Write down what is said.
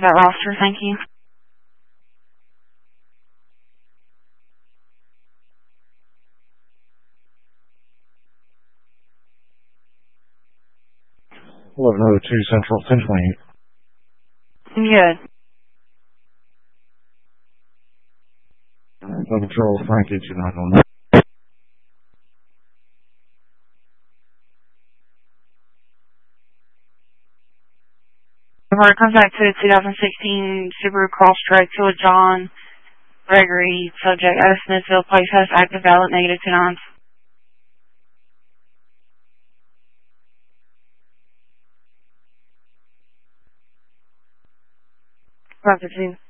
that roster, thank you. Central, 1028. Good. Double Control, Frankie, 2909. Report comes back to 2016 Subaru Crosstrek to a John Gregory, subject out of Smithville, place has active valid negative 29. Roger 2.